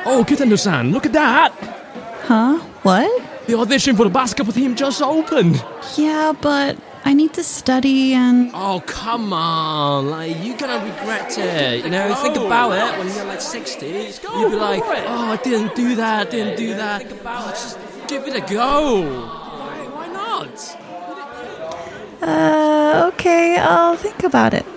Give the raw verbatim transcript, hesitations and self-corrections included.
Oh, Kitanos-san, look at that! Huh? What? The audition for the basketball team just opened! Yeah, but I need to study and... Oh, come on, like, you're gonna regret it, you know, think about it, when you're like sixty, you'll be like, oh, I didn't do that, I didn't do that, oh, just give it a go! Why, why not? Uh, okay, I'll think about it.